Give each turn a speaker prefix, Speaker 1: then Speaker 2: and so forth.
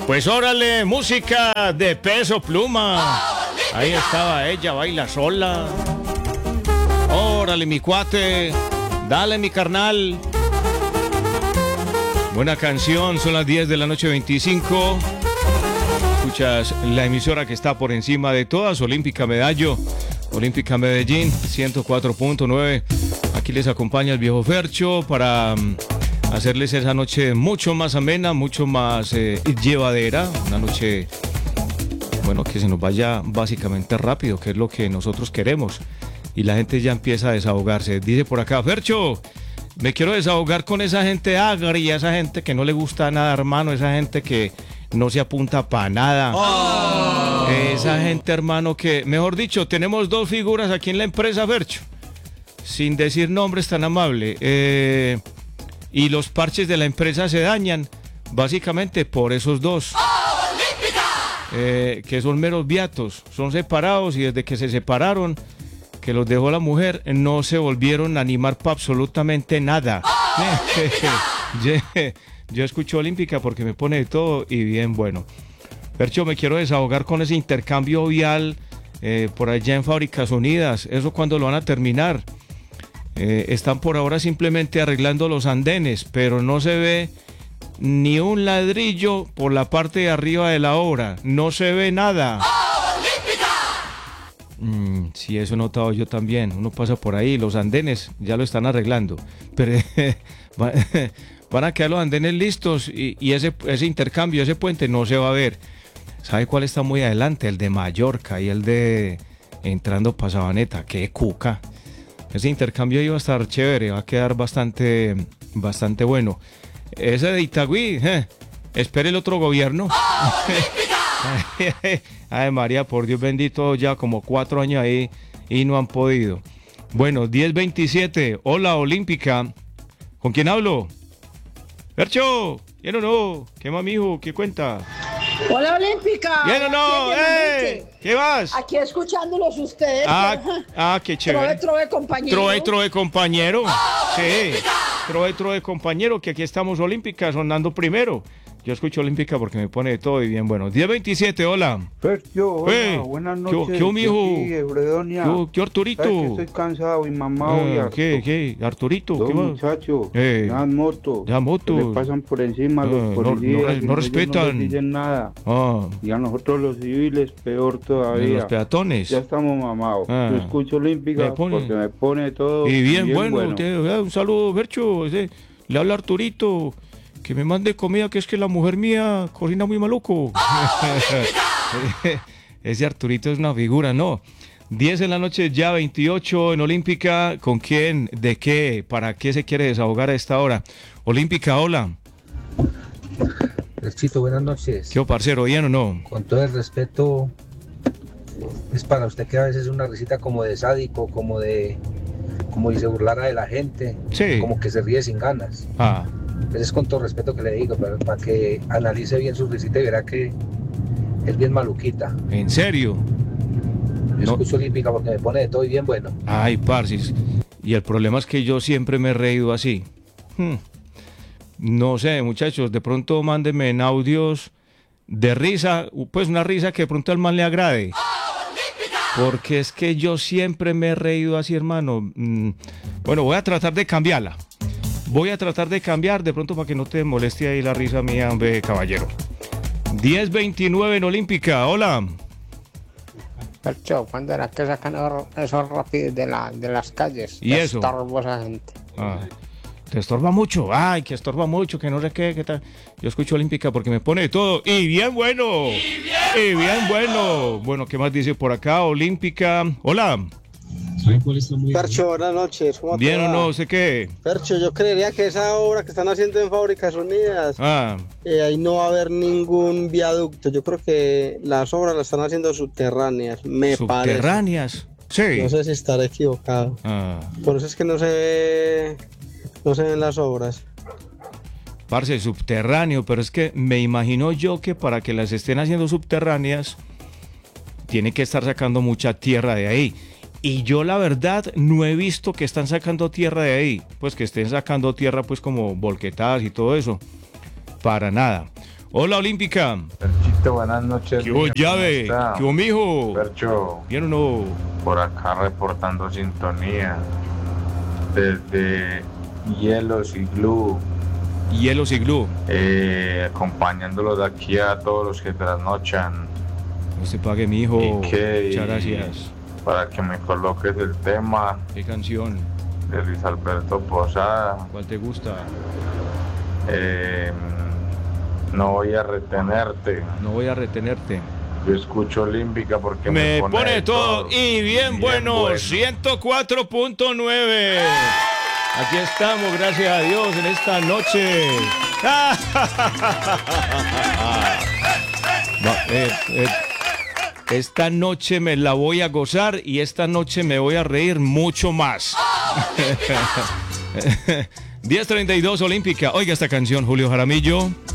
Speaker 1: Pues órale, música de Peso Pluma. Ahí estaba ella, baila sola. Órale, mi cuate. Dale, mi carnal. Buena canción, son las 10 de la noche 25. Escuchas la emisora que está por encima de todas, Olímpica Medallo, Olímpica Medellín, 104.9. Aquí les acompaña el viejo Fercho para hacerles esa noche mucho más amena, mucho más llevadera. Una noche, bueno, que se nos vaya básicamente rápido, que es lo que nosotros queremos. Y la gente ya empieza a desahogarse. Dice por acá, Fercho, me quiero desahogar con esa gente agria, esa gente que no le gusta nada, hermano, esa gente que no se apunta para nada. Oh. Esa gente, hermano, que, mejor dicho, tenemos dos figuras aquí en la empresa, Fercho, sin decir nombres tan amables. Y los parches de la empresa se dañan básicamente por esos dos. Que son meros viatos, son separados y desde que se separaron, que los dejó la mujer, no se volvieron a animar para absolutamente nada. Yo escucho Olímpica porque me pone de todo y bien bueno. Percho, me quiero desahogar con ese intercambio vial por allá en Fábricas Unidas. ¿Eso cuándo lo van a terminar? Están por ahora simplemente arreglando los andenes, pero no se ve ni un ladrillo por la parte de arriba de la obra. No se ve nada. Sí, eso he notado yo también. Uno pasa por ahí, los andenes ya lo están arreglando, pero van a quedar los andenes listos y ese intercambio, ese puente no se va a ver. ¿Sabe cuál está muy adelante? El de Mallorca y el de entrando para Sabaneta. ¡Qué cuca! Ese intercambio iba a estar chévere, va a quedar bastante bueno. Ese de Itagüí, espere el otro gobierno. Ay, María, por Dios bendito, ya como 4 años ahí y no han podido. Bueno, 10:27, hola Olímpica. ¿Con quién hablo? Fercho, ¿bien o no? ¿Qué más, mijo? ¿Qué cuenta?
Speaker 2: Hola Olímpica.
Speaker 1: ¿Bien o no? ¿Qué vas?
Speaker 2: Aquí escuchándolos ustedes.
Speaker 1: Qué chévere.
Speaker 2: Trove, compañero.
Speaker 1: Trove, compañero. Sí, trove, compañero, que aquí estamos Olímpica sonando primero. Yo escucho Olímpica porque me pone de todo y bien bueno. 10:27, hola.
Speaker 3: Fercho, hola, buenas noches.
Speaker 1: ¿Qué mijo? ¿Qué Arturito?
Speaker 3: Estoy cansado y mamado y harto.
Speaker 1: ¿Qué? Arturito,
Speaker 3: Dos
Speaker 1: ¿qué más?
Speaker 3: muchachos, dan moto. Le pasan por encima los policías.
Speaker 1: No respetan.
Speaker 3: No les dicen nada. Y a nosotros los civiles, peor todavía.
Speaker 1: Los peatones.
Speaker 3: Ya estamos mamados. Yo escucho Olímpica porque me pone de todo.
Speaker 1: Y bien bueno. Un saludo, Fercho. Le habla Arturito. Que me mande comida, que es que la mujer mía cocina muy maluco. Ese Arturito es una figura, ¿no? 10 de la noche, ya 28 en Olímpica. ¿Con quién? ¿De qué? ¿Para qué se quiere desahogar a esta hora? Olímpica, hola.
Speaker 4: Chito, buenas noches.
Speaker 1: ¿Qué, parcero, bien o no?
Speaker 4: Con todo el respeto, es para usted que a veces es una risita como de sádico, como si se burlara de la gente,
Speaker 1: sí,
Speaker 4: como que se ríe sin ganas. Pues es con todo respeto que le digo, pero para que analice bien su risita y verá que es bien maluquita.
Speaker 1: ¿En serio?
Speaker 4: Yo escucho Olímpica porque me pone de todo y bien bueno.
Speaker 1: Ay, parcis. Y el problema es que yo siempre me he reído así. No sé, muchachos, de pronto mándenme en audios de risa, pues una risa que de pronto al man le agrade. Porque es que yo siempre me he reído así, hermano. Bueno, voy a tratar de cambiarla. De pronto para que no te moleste ahí la risa mía, hombre, caballero. 10:29 en Olímpica, hola.
Speaker 5: Percho, ¿cuándo era que sacan esos rápidos de las calles?
Speaker 1: ¿Y eso?
Speaker 5: Estorbo esa gente.
Speaker 1: Te estorba mucho, que estorba mucho, que no sé qué tal. Yo escucho Olímpica porque me pone de todo. Y bien bueno. Y bien bueno. Bueno, ¿qué más dice por acá? Olímpica, hola.
Speaker 6: Percho, buenas noches. ¿Cómo
Speaker 1: bien
Speaker 6: te va?
Speaker 1: O no, sé qué.
Speaker 6: Percho, yo creería que esa obra que están haciendo en Fábricas Unidas, ahí no va a haber ningún viaducto. Yo creo que las obras las están haciendo subterráneas, me parece.
Speaker 1: ¿Subterráneas? Sí.
Speaker 6: No sé si estaré equivocado. Por eso es que no se ven las obras.
Speaker 1: Parce, subterráneo, pero es que me imagino yo que para que las estén haciendo subterráneas, tiene que estar sacando mucha tierra de ahí. Y yo la verdad no he visto que están sacando tierra de ahí, pues que estén sacando tierra pues como volquetadas y todo eso, para nada. Hola, Olímpica.
Speaker 7: Perchito, buenas noches.
Speaker 1: ¿Qué hubo, llave? ¿Qué hubo, mijo?
Speaker 7: Percho.
Speaker 1: ¿Bien o no?
Speaker 7: Por acá reportando sintonía. Desde Hielos y Glue.
Speaker 1: Hielos y Glue.
Speaker 7: Acompañándolos de aquí a todos los que trasnochan.
Speaker 1: No se pague, mijo.
Speaker 7: Muchas
Speaker 1: gracias.
Speaker 7: Para que me coloques el tema.
Speaker 1: ¿Qué canción?
Speaker 7: De Luis Alberto Posada.
Speaker 1: ¿Cuál te gusta?
Speaker 7: No voy a retenerte.
Speaker 1: No voy a retenerte.
Speaker 7: Yo escucho Olímpica porque
Speaker 1: me pone todo y bien bueno. 104.9. Aquí estamos, gracias a Dios, en esta noche. Esta noche me la voy a gozar y esta noche me voy a reír mucho más. 10:32 Olímpica. Oiga esta canción, Julio Jaramillo.